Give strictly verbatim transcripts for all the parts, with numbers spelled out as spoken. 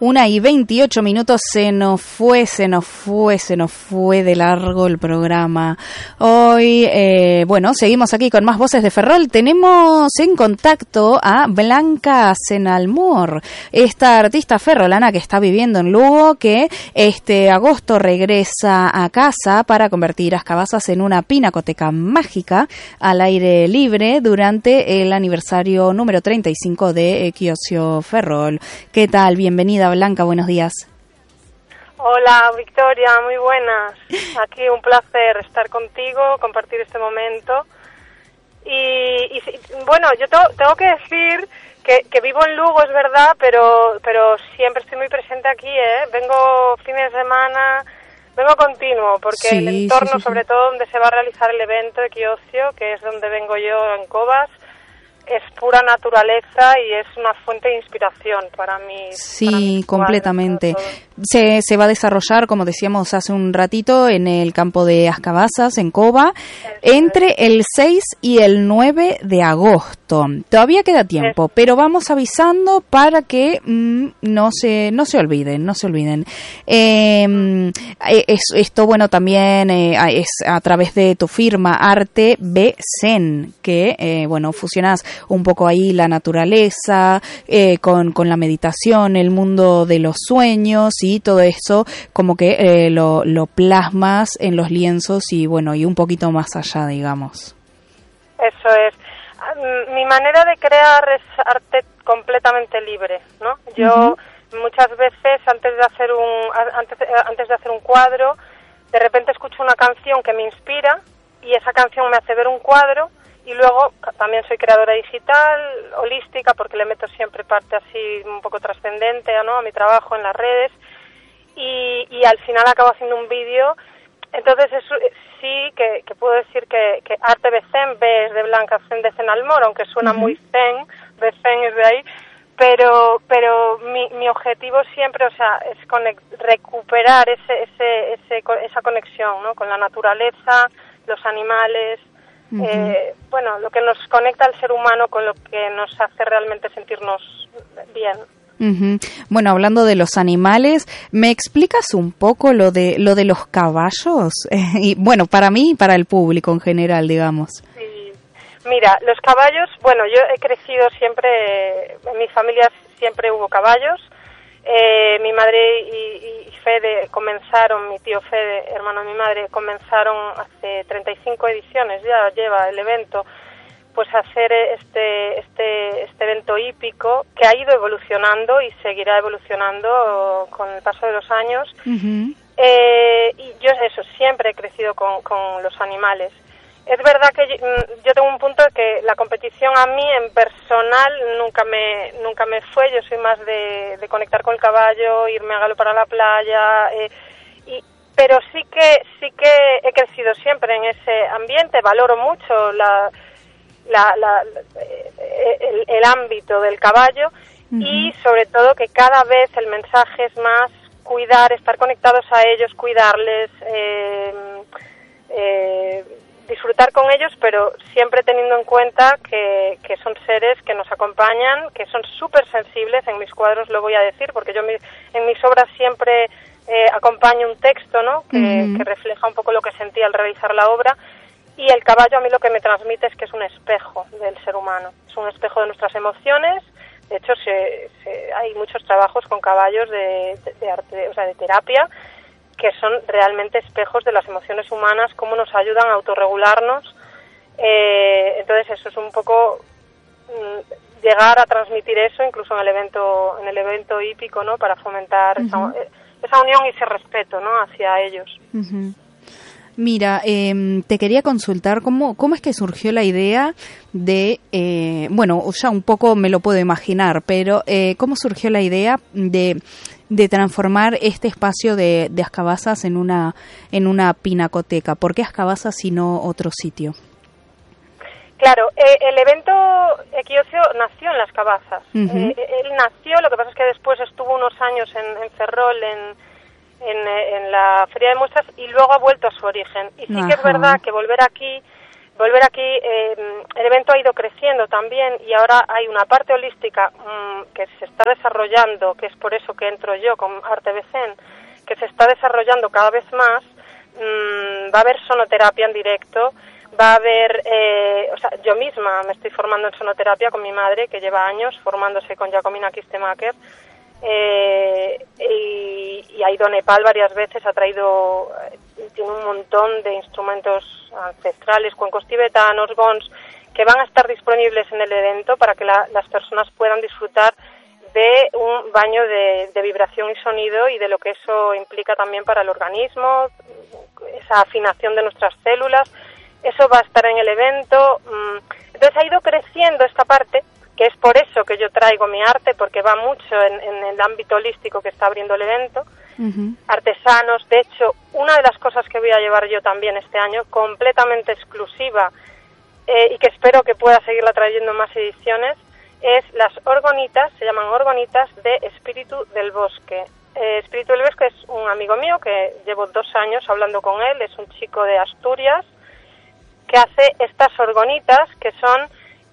Una y veintiocho minutos, se nos fue, se nos fue, se nos fue de largo el programa. Hoy, eh, bueno, seguimos aquí con más Voces de Ferrol. Tenemos en contacto a Blanca Senalmor, esta artista ferrolana que está viviendo en Lugo, que este agosto regresa a casa para convertir As Cabazas en una pinacoteca mágica al aire libre durante el aniversario número treinta y cinco de Equiocio Ferrol. ¿Qué tal? Bienvenida, Blanca, buenos días. Hola, Victoria, muy buenas. Aquí un placer estar contigo, compartir este momento. Y, y bueno, yo to, tengo que decir que, que vivo en Lugo, es verdad, pero pero siempre estoy muy presente aquí, ¿eh? Vengo fines de semana, vengo continuo, porque sí, el entorno, sí, sí, sobre sí. todo donde se va a realizar el evento de Equiocio, que es donde vengo yo en Cobas, es pura naturaleza y es una fuente de inspiración para mí. Sí, para mí, completamente. para Se, se va a desarrollar, como decíamos hace un ratito, en el campo de As Cabazas, en Cova, entre el seis y el nueve de agosto. Todavía queda tiempo, sí, pero vamos avisando para que mmm, no se no se olviden, no se olviden. Eh, es, esto, bueno, también eh, es a través de tu firma Arte Becen, que, eh, bueno, fusionas un poco ahí la naturaleza eh, con, con la meditación, el mundo de los sueños y todo eso, como que eh, lo, lo plasmas en los lienzos y bueno, y un poquito más allá, digamos. Eso es. Mi manera de crear es arte completamente libre, ¿no? Yo uh-huh. muchas veces antes de hacer un antes antes de hacer un cuadro, de repente escucho una canción que me inspira y esa canción me hace ver un cuadro. Y luego también soy creadora digital, holística, porque le meto siempre parte así un poco trascendente, ¿no?, a mi trabajo en las redes. Y, y al final acabo haciendo un vídeo. Entonces eso, sí que, que puedo decir que, que Arte Becen, B es de Blanca, Zen de Senalmor, aunque suena uh-huh. muy zen, Becen es de ahí. Pero pero mi, mi objetivo siempre, o sea, es conect, recuperar ese, ese, ese, esa conexión, ¿no?, con la naturaleza, los animales. Uh-huh. Eh, bueno, lo que nos conecta al ser humano con lo que nos hace realmente sentirnos bien. Uh-huh. Bueno, hablando de los animales, ¿me explicas un poco lo de lo de los caballos? y bueno, para mí y para el público en general, digamos. Sí. Mira, los caballos, bueno, yo he crecido siempre, en mi familia siempre hubo caballos. Eh, mi madre y, y Fede comenzaron, mi tío Fede, hermano de mi madre, comenzaron hace treinta y cinco ediciones, ya lleva el evento, pues a hacer este, este, este evento hípico que ha ido evolucionando y seguirá evolucionando con el paso de los años. Uh-huh. Eh, y yo eso, siempre he crecido con, con los animales. Es verdad que yo, yo tengo un punto de que la competición a mí en personal nunca me nunca me fue. Yo soy más de, de conectar con el caballo, irme a galopar a la playa, eh, y, pero sí que sí que he crecido siempre en ese ambiente. Valoro mucho la, la, la, el, el ámbito del caballo uh-huh. y sobre todo que cada vez el mensaje es más cuidar, estar conectados a ellos, cuidarles. Eh, eh, disfrutar con ellos, pero siempre teniendo en cuenta que, que son seres que nos acompañan, que son súper sensibles. En mis cuadros lo voy a decir, porque yo en mis obras siempre eh, acompaño un texto, ¿no?, que, uh-huh. que refleja un poco lo que sentí al realizar la obra. Y el caballo a mí lo que me transmite es que es un espejo del ser humano, es un espejo de nuestras emociones. De hecho, se, se, hay muchos trabajos con caballos de, de, de arte, o sea, de terapia, que son realmente espejos de las emociones humanas, cómo nos ayudan a autorregularnos. Eh, entonces eso es un poco mmm, llegar a transmitir eso, incluso en el evento en el evento hípico, ¿no?, para fomentar uh-huh. esa, esa unión y ese respeto, ¿no?, hacia ellos. Uh-huh. Mira, eh, te quería consultar cómo cómo es que surgió la idea de, eh, bueno, ya un poco me lo puedo imaginar, pero eh, cómo surgió la idea de de transformar este espacio de, de As Cabazas en una en una pinacoteca. ¿Por qué As Cabazas y no otro sitio? Claro, eh, el evento Equiocio nació en Las Cabazas. Uh-huh. Eh, él nació, lo que pasa es que después estuvo unos años en, en Ferrol, en, en, en la Feria de Muestras, y luego ha vuelto a su origen. Y sí Ajá. que es verdad que volver aquí volver aquí, eh, el evento ha ido creciendo también y ahora hay una parte holística mmm, que se está desarrollando, que es por eso que entro yo con Arte Becén, que se está desarrollando cada vez más. Mmm, va a haber sonoterapia en directo, va a haber, eh, o sea, yo misma me estoy formando en sonoterapia con mi madre, que lleva años formándose con Jacomina Kistemaker, eh, y, y ha ido a Nepal varias veces, ha traído, tiene un montón de instrumentos ancestrales, cuencos tibetanos, gons, que van a estar disponibles en el evento para que la, las personas puedan disfrutar de un baño de, de vibración y sonido y de lo que eso implica también para el organismo, esa afinación de nuestras células. Eso va a estar en el evento. Entonces ha ido creciendo esta parte, que es por eso que yo traigo mi arte, porque va mucho en, en el ámbito holístico que está abriendo el evento. Uh-huh. Artesanos, de hecho, una de las cosas que voy a llevar yo también este año, completamente exclusiva, eh, y que espero que pueda seguirla trayendo en más ediciones, es las orgonitas, se llaman orgonitas de Espíritu del Bosque. Eh, Espíritu del Bosque es un amigo mío que llevo dos años hablando con él, es un chico de Asturias, que hace estas orgonitas que son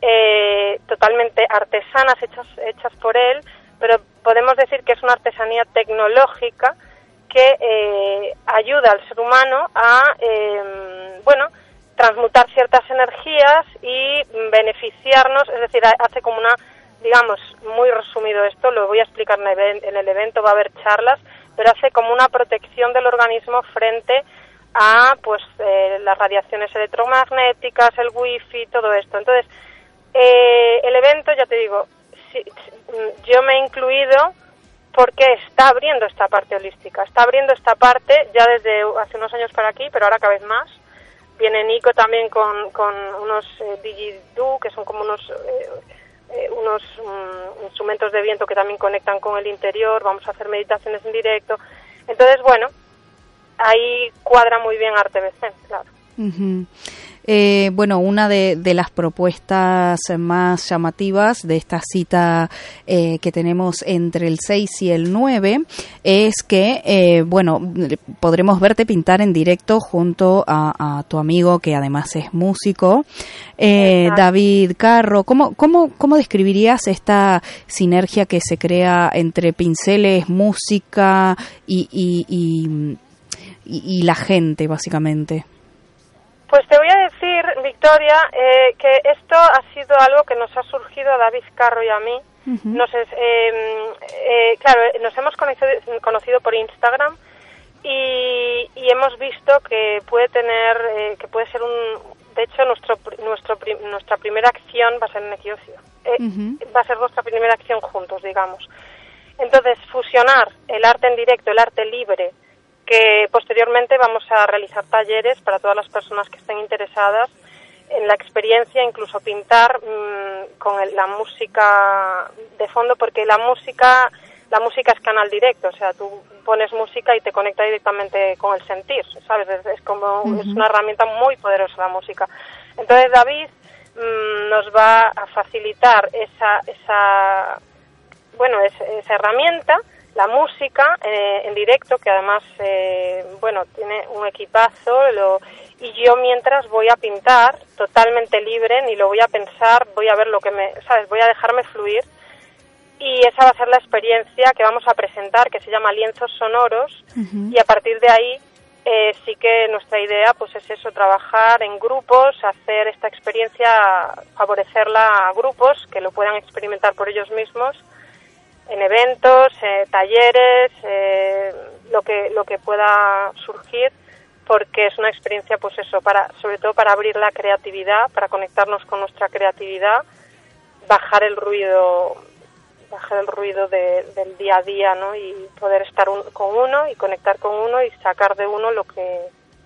eh, totalmente artesanas, hechas, hechas por él, pero podemos decir que es una artesanía tecnológica que eh, ayuda al ser humano a, eh, bueno, transmutar ciertas energías y beneficiarnos, es decir, hace como una, digamos, muy resumido esto, lo voy a explicar en el evento, va a haber charlas, pero hace como una protección del organismo frente a pues eh, las radiaciones electromagnéticas, el wifi, todo esto. Entonces, eh, el evento, ya te digo, si, yo me he incluido porque está abriendo esta parte holística, está abriendo esta parte ya desde hace unos años para aquí, pero ahora cada vez más. Viene Nico también con, con unos eh, Digidu, que son como unos eh, eh, unos um, instrumentos de viento que también conectan con el interior. Vamos a hacer meditaciones en directo. Entonces, bueno, ahí cuadra muy bien Arte Becén, claro. Uh-huh. Eh, bueno, una de, de las propuestas más llamativas de esta cita eh, que tenemos entre el seis y el nueve es que, eh, bueno, podremos verte pintar en directo junto a, a tu amigo, que además es músico, eh, David Carro. ¿Cómo, cómo, ¿Cómo describirías esta sinergia que se crea entre pinceles, música y, y, y, y, y la gente, básicamente? Pues te voy a decir, Victoria, eh, que esto ha sido algo que nos ha surgido a David Carro y a mí. Uh-huh. Nos es, eh, eh, claro, nos hemos conocido, conocido por Instagram y, y hemos visto que puede tener, eh, que puede ser un, de hecho, nuestro, nuestro, nuestra primera acción va a ser en Equiocio. Eh, uh-huh. Va a ser nuestra primera acción juntos, digamos. Entonces, fusionar el arte en directo, el arte libre, que posteriormente vamos a realizar talleres para todas las personas que estén interesadas en la experiencia, incluso pintar mmm, con el, la música de fondo, porque la música la música es canal directo, o sea, tú pones música y te conecta directamente con el sentir, ¿sabes? Es, es como uh-huh. es una herramienta muy poderosa la música. Entonces David mmm, nos va a facilitar esa esa bueno, es, esa herramienta, la música eh, en directo, que además, eh, bueno, tiene un equipazo, lo, y yo mientras voy a pintar totalmente libre, ni lo voy a pensar, voy a ver lo que me, ¿sabes? Voy a dejarme fluir, y esa va a ser la experiencia que vamos a presentar, que se llama Lienzos Sonoros, uh-huh. y a partir de ahí eh, sí que nuestra idea pues es eso, trabajar en grupos, hacer esta experiencia, favorecerla a grupos que lo puedan experimentar por ellos mismos, en eventos, eh, talleres, eh, lo que lo que pueda surgir, porque es una experiencia, pues eso, para sobre todo para abrir la creatividad, para conectarnos con nuestra creatividad, bajar el ruido, bajar el ruido de, del día a día, ¿no? Y poder estar un, con uno y conectar con uno y sacar de uno lo que,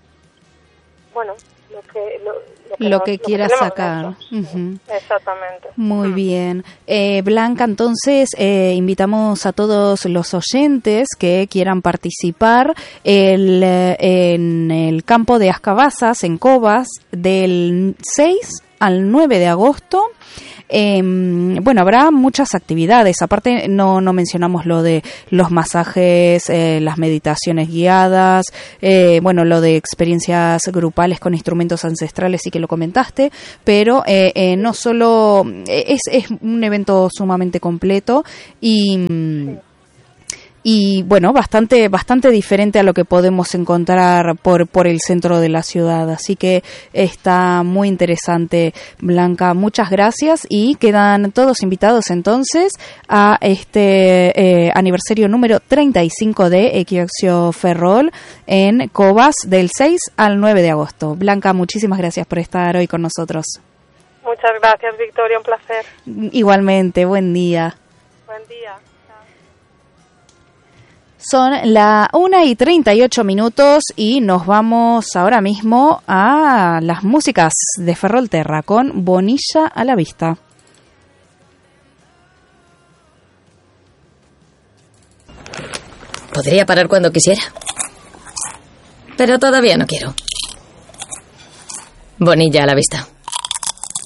bueno, lo que lo, lo que, lo nos, que quieras lo que sacar. Uh-huh. Exactamente. Muy uh-huh. bien. Eh, Blanca, entonces eh, invitamos a todos los oyentes que quieran participar el, eh, en el campo de Ascabazas, en Cobas, del seis al nueve de agosto. eh, bueno, habrá muchas actividades. Aparte, no, no mencionamos lo de los masajes, eh, las meditaciones guiadas, eh, bueno, lo de experiencias grupales con instrumentos ancestrales, sí que lo comentaste, pero eh, eh, no solo, es, es un evento sumamente completo y... Y bueno, bastante bastante diferente a lo que podemos encontrar por por el centro de la ciudad. Así que está muy interesante, Blanca. Muchas gracias y quedan todos invitados entonces a este eh, aniversario número treinta y cinco de Equinoccio Ferrol en Cobas del seis al nueve de agosto. Blanca, muchísimas gracias por estar hoy con nosotros. Muchas gracias, Victoria, un placer. Igualmente, buen día. Buen día. Son la una y treinta y ocho minutos y nos vamos ahora mismo a las músicas de Ferrolterra con Bonilla a la vista. Podría parar cuando quisiera, pero todavía no quiero. Bonilla a la vista.